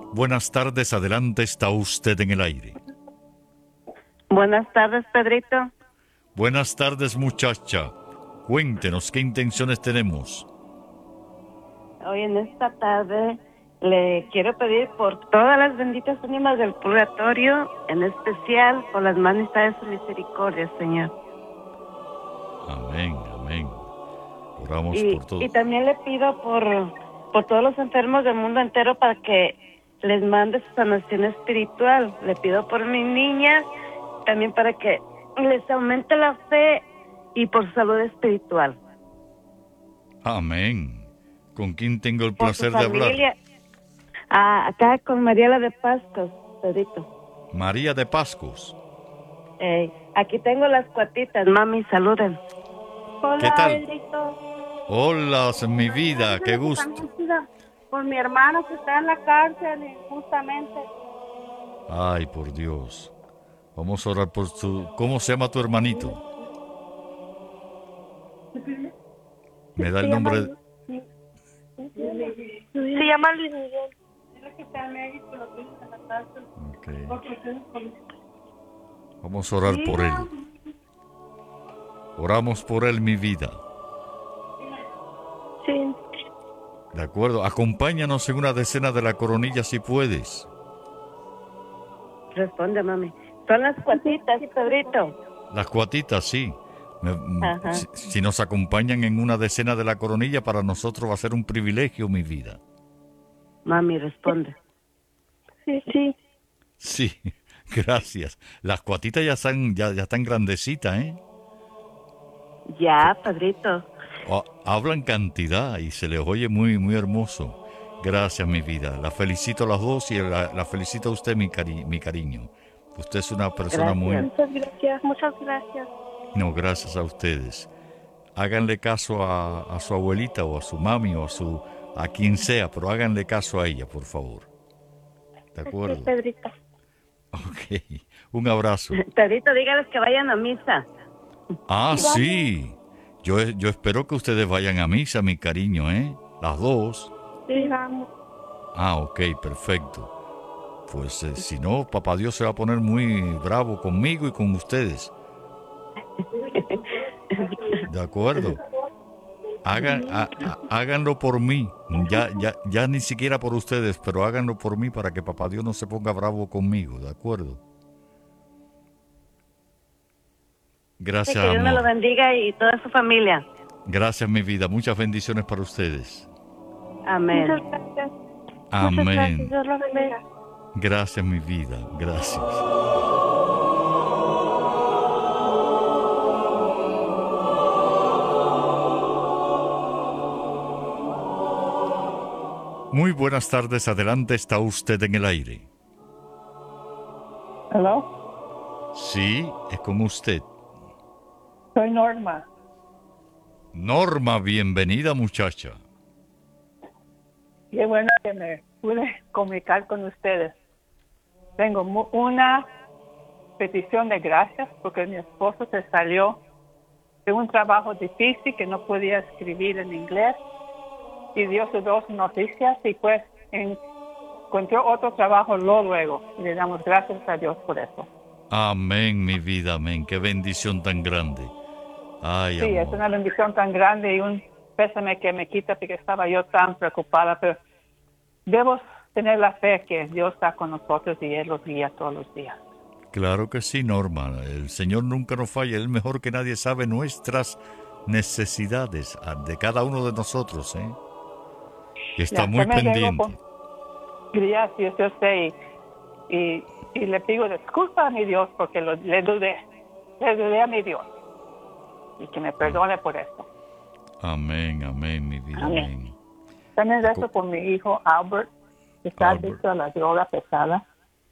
Buenas tardes, adelante, está usted en el aire. Buenas tardes, Pedrito. Buenas tardes, muchacha. Cuéntenos qué intenciones tenemos. Hoy en esta tarde le quiero pedir por todas las benditas ánimas del purgatorio, en especial por las manifestaciones de su misericordia, Señor. Amén, amén. Oramos por todo. Y también le pido por todos los enfermos del mundo entero para que les mande su sanación espiritual. Le pido por mis niñas, también para que les aumente la fe y por su salud espiritual. Amén. ¿Con quién tengo el Por su placer de hablar? familia. Acá con Mariela de Pascos, Pedrito. María de Pascos. Aquí tengo las cuatitas, mami, saluden. Hola, ¿Qué tal? Pedrito. Hola, mi vida, qué gusto. Por mi hermano que está en la cárcel injustamente. Ay, por Dios. Vamos a orar por su... ¿Cómo se llama tu hermanito? ¿Me da el nombre? Se llama Luis Miguel. Okay. Vamos a orar por él. Oramos por él, mi vida. Sí. De acuerdo, acompáñanos en una decena de la coronilla si puedes. Responde, mami. Son las cuatitas, Pedrito. Las cuatitas, sí. Ajá. Si nos acompañan en una decena de la coronilla, para nosotros va a ser un privilegio, mi vida. Mami, responde. Sí. Sí, gracias. Las cuatitas ya están grandecitas, ¿eh? Ya, Pedrito. Hablan cantidad y se les oye muy, muy hermoso. Gracias, mi vida. La felicito a las dos y la felicito a usted, mi cariño. Usted es una persona muy... Muchas gracias. No, gracias a ustedes. Háganle caso a su abuelita o a su mami o a quien sea, pero háganle caso a ella, por favor. ¿De acuerdo? Sí, Pedrito. Ok. Un abrazo. Pedrito, dígales que vayan a misa. Ah, sí. Yo espero que ustedes vayan a misa, mi cariño, ¿eh? Las dos. Sí, vamos. Ah, ok, perfecto. Pues si no, Papá Dios se va a poner muy bravo conmigo y con ustedes. ¿De acuerdo? Háganlo por mí. Ya ni siquiera por ustedes, pero háganlo por mí para que Papá Dios no se ponga bravo conmigo, ¿de acuerdo? Gracias, Que Dios me lo amor. bendiga y toda su familia. Gracias, mi vida. Muchas bendiciones para ustedes. Amén. Muchas gracias. Amén. Muchas gracias. Dios lo bendiga. Gracias, mi vida. Gracias. Muy buenas tardes. Adelante, está usted en el aire. ¿Hello? Sí, es con usted. Soy Norma. Norma, bienvenida, muchacha. Qué bueno que me pude comunicar con ustedes. Tengo una petición de gracias porque mi esposo se salió de un trabajo difícil que no podía escribir en inglés y dio sus dos noticias y pues encontró otro trabajo luego. Y le damos gracias a Dios por eso. Amén, mi vida, amén. Qué bendición tan grande. Ay, Sí, amor. es una bendición tan grande y un pésame que me quita porque estaba yo tan preocupada, pero debo tener la fe que Dios está con nosotros y Él los guía todos los días. Claro que sí, Norma. El Señor nunca nos falla. Él mejor que nadie sabe nuestras necesidades de cada uno de nosotros, ¿eh? Y está muy pendiente. Gracias, yo sé, y le pido disculpas a mi Dios porque le dudé a mi Dios y que me perdone por esto. Amén, amén, mi vida, amén. También rezo por mi hijo Albert, que está Albert. adicto a la droga pesada.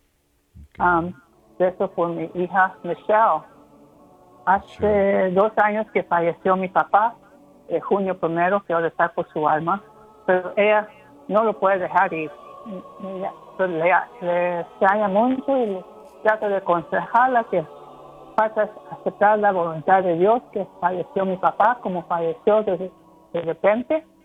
Rezo por mi hija Michelle. Hace 2 años que falleció mi papá, junio 1, que ahora está por su alma, pero ella no lo puede dejar ir. Le extraña mucho y trata de aconsejarla que pasa a aceptar la voluntad de Dios, que falleció mi papá, como falleció de repente,